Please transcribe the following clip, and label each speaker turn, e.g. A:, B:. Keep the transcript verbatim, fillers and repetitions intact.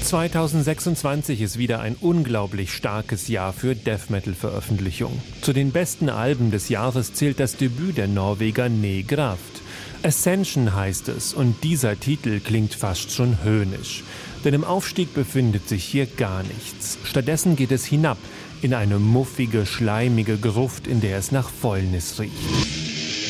A: zweitausendsechsundzwanzig ist wieder ein unglaublich starkes Jahr für Death-Metal-Veröffentlichungen. Zu den besten Alben des Jahres zählt das Debüt der Norweger Negraft. Ascension heißt es, und dieser Titel klingt fast schon höhnisch. Denn im Aufstieg befindet sich hier gar nichts. Stattdessen geht es hinab in eine muffige, schleimige Gruft, in der es nach Fäulnis riecht.